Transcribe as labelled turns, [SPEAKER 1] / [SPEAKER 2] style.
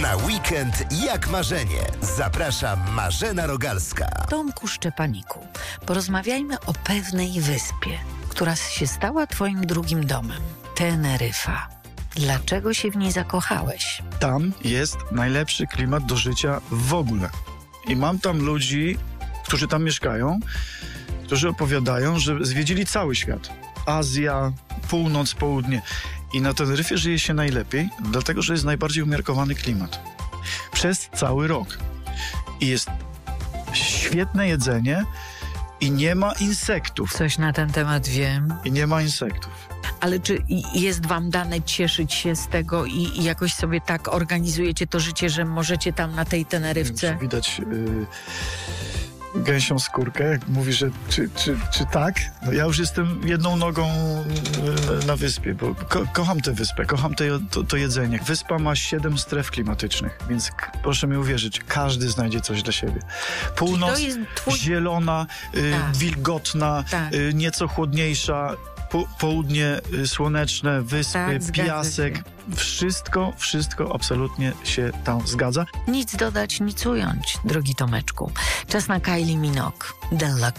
[SPEAKER 1] Na weekend jak marzenie. Zaprasza Marzena Rogalska.
[SPEAKER 2] Tomku Szczepaniku, porozmawiajmy o pewnej wyspie, która się stała twoim drugim domem. Teneryfa. Dlaczego się w niej zakochałeś?
[SPEAKER 3] Tam jest najlepszy klimat do życia w ogóle. I mam tam ludzi, którzy tam mieszkają, którzy opowiadają, że zwiedzili cały świat. Azja, północ, południe. I na Teneryfie żyje się najlepiej, dlatego że jest najbardziej umiarkowany klimat. Przez cały rok. I jest świetne jedzenie i nie ma insektów.
[SPEAKER 2] Coś na ten temat wiem.
[SPEAKER 3] I nie ma insektów.
[SPEAKER 2] Ale czy jest wam dane cieszyć się z tego i jakoś sobie tak organizujecie to życie, że możecie tam na tej Teneryfce?
[SPEAKER 3] Widać gęsią skórkę, jak mówi, że czy tak? No ja już jestem jedną nogą na wyspie, bo kocham tę wyspę, kocham to jedzenie. Wyspa ma 7 stref klimatycznych, więc proszę mi uwierzyć, każdy znajdzie coś dla siebie. Północ zielona, wilgotna, nieco chłodniejsza, południe słoneczne, wyspy, piasek. Wszystko absolutnie się tam zgadza.
[SPEAKER 2] Nic dodać, nic ująć, drogi Tomeczku. Czas na Kylie Minogue, The Luck